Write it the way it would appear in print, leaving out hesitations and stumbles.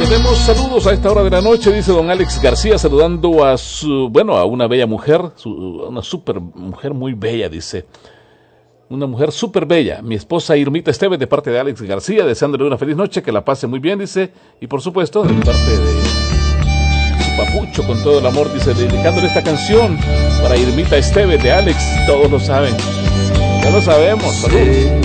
Tenemos saludos a esta hora de la noche, dice don Alex García, saludando a a una bella mujer, una super mujer muy bella, dice. Una mujer súper bella, mi esposa Irmita Esteves, de parte de Alex García, deseándole una feliz noche, que la pase muy bien, dice. Y por supuesto, de parte de su papucho, con todo el amor, dice, dedicándole esta canción para Irmita Esteves de Alex. Todos lo saben, ya lo sabemos. Saludos.